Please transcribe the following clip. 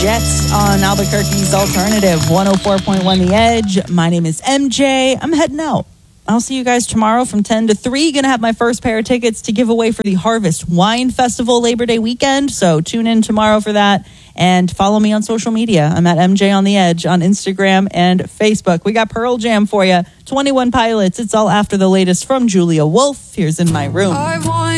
Jets on Albuquerque's Alternative 104.1 The Edge. My name is MJ. I'm heading out. I'll see you guys tomorrow from 10 to 3. Going to have my first pair of tickets to give away for the Harvest Wine Festival Labor Day weekend. So tune in tomorrow for that. And follow me on social media. I'm at MJ on the Edge on Instagram and Facebook. We got Pearl Jam for you. 21 Pilots. It's all after the latest from Julia Wolf. Here's In My Room.